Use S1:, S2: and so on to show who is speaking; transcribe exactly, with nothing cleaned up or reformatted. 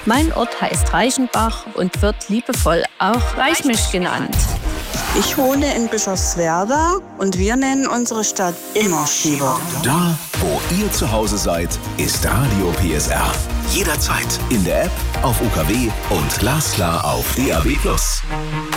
S1: Mein Ort heißt Reichenbach und wird liebevoll auch Reichmisch genannt.
S2: Ich wohne in Bischofswerda und wir nennen unsere Stadt immer Schieber.
S3: Da, wo ihr zu Hause seid, ist Radio P S R. Jederzeit in der App, auf U K W und glasklar auf D A B plus.